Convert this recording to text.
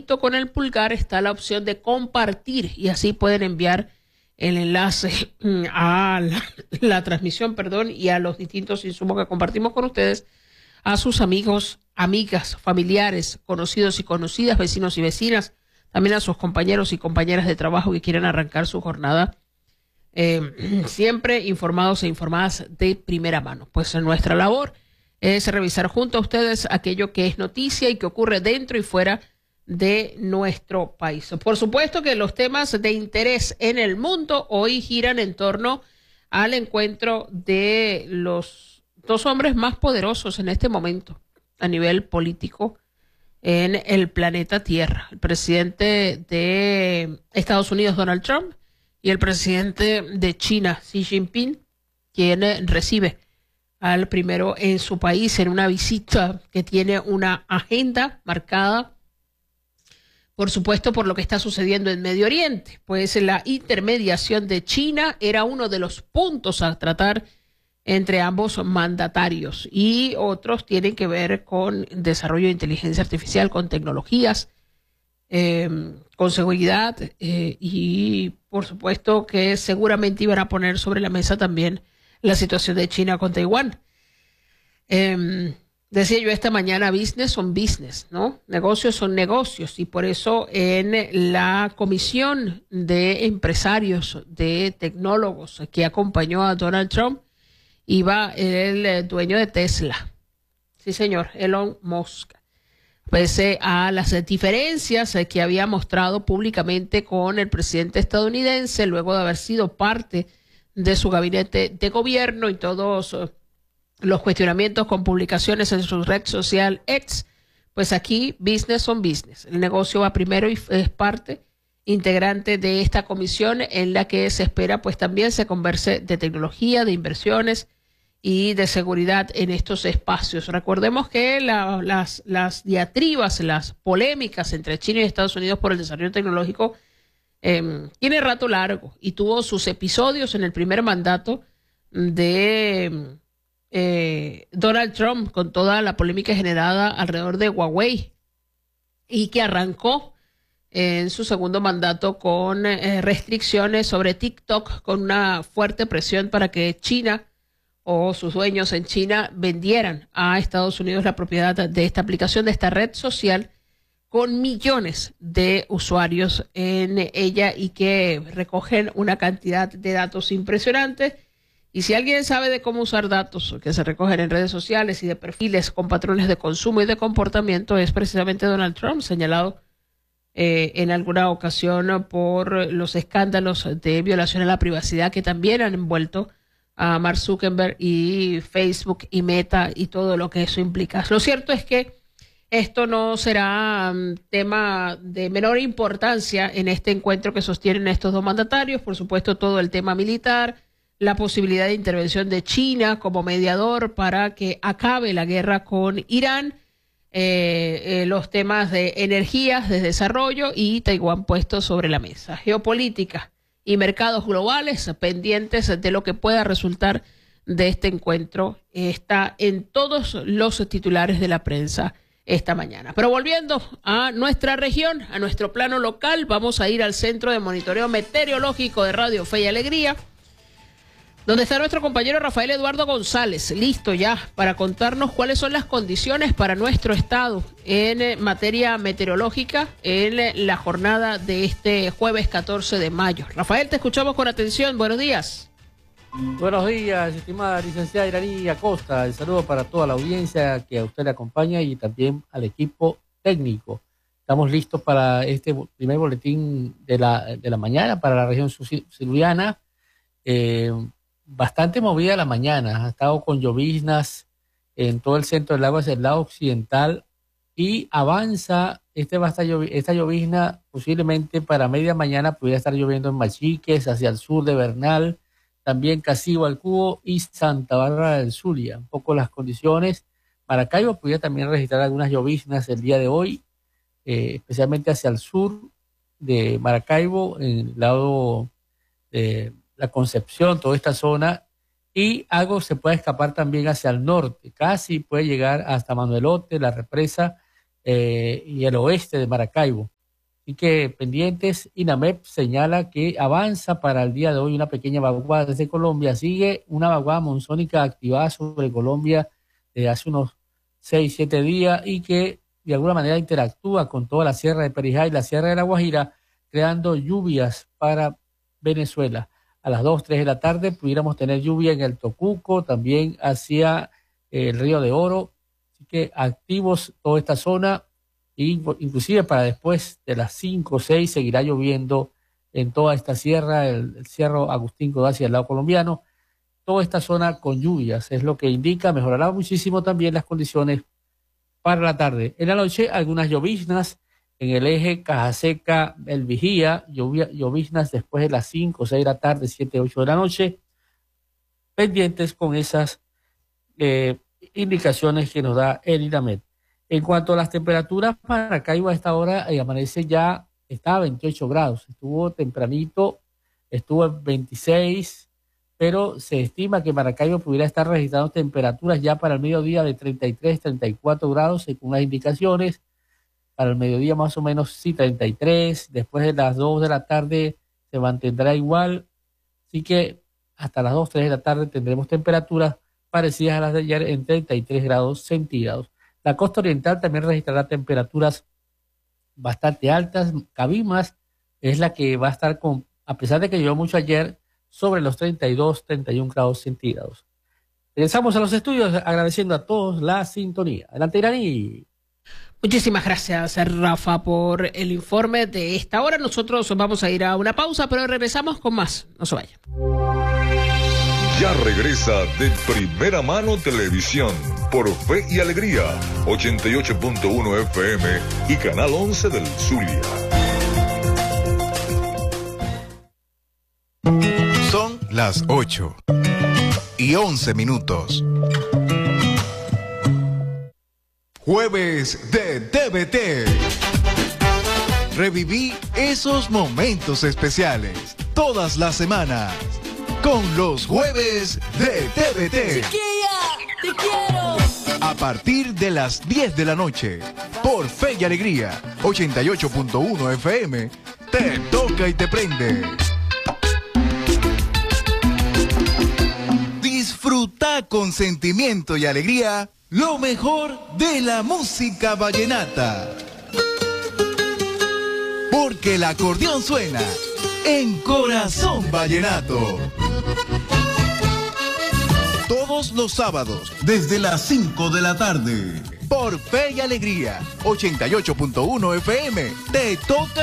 ladito con el pulgar está la opción de compartir y así pueden enviar el enlace a la transmisión, y a los distintos insumos que compartimos con ustedes a sus amigos, amigas, familiares, conocidos y conocidas, vecinos y vecinas, también a sus compañeros y compañeras de trabajo que quieran arrancar su jornada siempre informados e informadas de primera mano. Pues nuestra labor es revisar junto a ustedes aquello que es noticia y que ocurre dentro y fuera de nuestro país. Por supuesto que los temas de interés en el mundo hoy giran en torno al encuentro de los dos hombres más poderosos en este momento a nivel político en el planeta Tierra, el presidente de Estados Unidos, Donald Trump, y el presidente de China, Xi Jinping, quien recibe al primero en su país en una visita que tiene una agenda marcada, por supuesto, por lo que está sucediendo en Medio Oriente. Pues la intermediación de China era uno de los puntos a tratar entre ambos mandatarios, y otros tienen que ver con desarrollo de inteligencia artificial, con tecnologías, con seguridad, y por supuesto que seguramente iban a poner sobre la mesa también la situación de China con Taiwán. Decía yo esta mañana, business son business, ¿no? Negocios son negocios, y por eso en la comisión de empresarios, de tecnólogos que acompañó a Donald Trump, iba el dueño de Tesla. Sí, señor, Elon Musk. Pese a las diferencias que había mostrado públicamente con el presidente estadounidense, luego de haber sido parte de su gabinete de gobierno y todos los cuestionamientos con publicaciones en su red social X, pues aquí business son business. El negocio va primero y es parte integrante de esta comisión en la que se espera pues también se converse de tecnología, de inversiones y de seguridad en estos espacios. Recordemos que las diatribas, las polémicas entre China y Estados Unidos por el desarrollo tecnológico tiene rato largo y tuvo sus episodios en el primer mandato de Donald Trump, con toda la polémica generada alrededor de Huawei, y que arrancó en su segundo mandato con restricciones sobre TikTok, con una fuerte presión para que China o sus dueños en China vendieran a Estados Unidos la propiedad de esta aplicación, de esta red social, con millones de usuarios en ella y que recogen una cantidad de datos impresionantes. Y si alguien sabe de cómo usar datos que se recogen en redes sociales y de perfiles con patrones de consumo y de comportamiento, es precisamente Donald Trump, señalado en alguna ocasión por los escándalos de violación a la privacidad que también han envuelto a Mark Zuckerberg y Facebook y Meta y todo lo que eso implica. Lo cierto es que esto no será tema de menor importancia en este encuentro que sostienen estos dos mandatarios. Por supuesto, todo el tema militar, la posibilidad de intervención de China como mediador para que acabe la guerra con Irán, los temas de energías, de desarrollo, y Taiwán puesto sobre la mesa. Geopolítica y mercados globales pendientes de lo que pueda resultar de este encuentro está en todos los titulares de la prensa esta mañana. Pero volviendo a nuestra región, a nuestro plano local, vamos a ir al Centro de Monitoreo Meteorológico de Radio Fe y Alegría, donde está nuestro compañero Rafael Eduardo González, listo ya para contarnos cuáles son las condiciones para nuestro estado en materia meteorológica en la jornada de este jueves 14 de mayo. Rafael, te escuchamos con atención. Buenos días. Buenos días, estimada licenciada Iraní Acosta. El saludo para toda la audiencia que a usted le acompaña y también al equipo técnico. Estamos listos para este primer boletín de la mañana para la región zuliana. Bastante movida la mañana, ha estado con lloviznas en todo el centro del lado occidental, y avanza esta llovizna posiblemente para media mañana. Pudiera estar lloviendo en Machiques, hacia el sur de Bernal, también Casibo, Alcubo y Santa Bárbara del Zulia. Un poco las condiciones. Maracaibo pudiera también registrar algunas lloviznas el día de hoy, especialmente hacia el sur de Maracaibo, en el lado de La Concepción, toda esta zona, y algo se puede escapar también hacia el norte, casi puede llegar hasta Manuelote, La Represa y el oeste de Maracaibo. Así que pendientes. INAMEP señala que avanza para el día de hoy una pequeña vaguada desde Colombia. Sigue una vaguada monzónica activada sobre Colombia desde hace unos 6-7 días y que de alguna manera interactúa con toda la sierra de Perijá y la sierra de La Guajira, creando lluvias para Venezuela. A las 2-3 de la tarde pudiéramos tener lluvia en el Tocuco, también hacia el Río de Oro. Así que activos toda esta zona, y inclusive para después de las 5 o 6 seguirá lloviendo en toda esta sierra, el Cerro Agustín Codazzi al lado colombiano. Toda esta zona con lluvias es lo que indica. Mejorará muchísimo también las condiciones para la tarde. En la noche, algunas lloviznas en el eje Cajaseca, El Vigía, lloviznas después de las 5 o 6 de la tarde, 7, 8 de la noche. Pendientes con esas indicaciones que nos da el INAMET. En cuanto a las temperaturas, Maracaibo a esta hora amanece ya, está a 28 grados. Estuvo tempranito, estuvo en 26, pero se estima que Maracaibo pudiera estar registrando temperaturas ya para el mediodía de 33, 34 grados, según las indicaciones. Para el mediodía más o menos sí 33, después de las 2 de la tarde se mantendrá igual. Así que hasta las 2, 3 de la tarde tendremos temperaturas parecidas a las de ayer en 33 grados centígrados. La costa oriental también registrará temperaturas bastante altas. Cabimas es la que va a estar con, a pesar de que llovió mucho ayer, sobre los 32, 31 grados centígrados. Regresamos a los estudios agradeciendo a todos la sintonía. Adelante, Irani. Muchísimas gracias, Rafa, por el informe de esta hora. Nosotros vamos a ir a una pausa, pero regresamos con más. No se vayan. Ya regresa De Primera Mano Televisión por Fe y Alegría, 88.1 FM y Canal 11 del Zulia. Son las 8:11. Jueves de TVT. Reviví esos momentos especiales todas las semanas con los Jueves de TVT. Chiquilla, te quiero. A partir de las 10 de la noche, por Fe y Alegría, 88.1 FM, te toca y te prende. Disfruta con sentimiento y alegría lo mejor de la música vallenata. Porque el acordeón suena en Corazón Vallenato. Todos los sábados, desde las 5 de la tarde. Por Fe y Alegría, 88.1 FM. Te toca